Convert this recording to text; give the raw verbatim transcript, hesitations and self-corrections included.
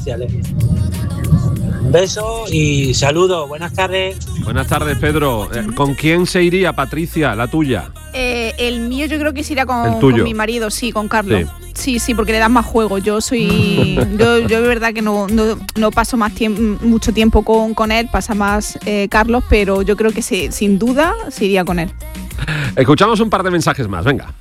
sociales. Un beso y saludos. Buenas tardes. Buenas tardes, Pedro. ¿Con quién se iría, Patricia, la tuya? Eh, el mío yo creo que se irá con, ¿El tuyo? con mi marido, sí, con Carlos. Sí. Sí, sí, porque le das más juego. Yo soy, yo, yo de verdad que no, no, no paso más tiempo, mucho tiempo con, con él, pasa más eh, Carlos, pero yo creo que se, sin duda se iría con él. Escuchamos un par de mensajes más, venga.